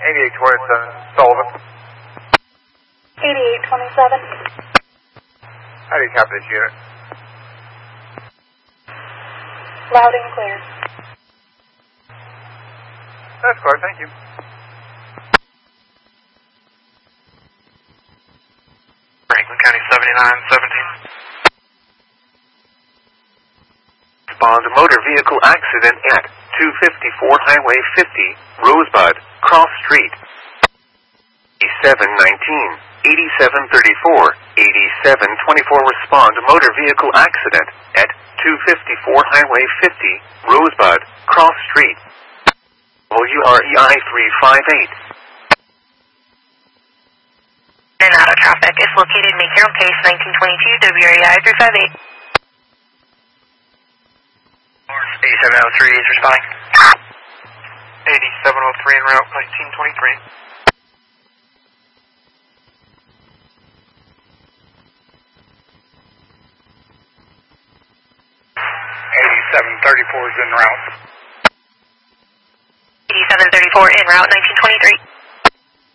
8827 Sullivan. 8827. How do you copy this unit? Loud and clear. That's clear, thank you. Franklin County 7917. Respond to motor vehicle accident at 254 Highway 50, Rosebud, Cross Street. 8719, 8734, 8724 respond to motor vehicle accident at 254 Highway 50, Rosebud, Cross Street. WREI 358. And auto traffic is located in Macon Case 1922 WREI 358. 8703 is responding. 8703 en route 1923. 8734 is en route. 8734 en route 1923.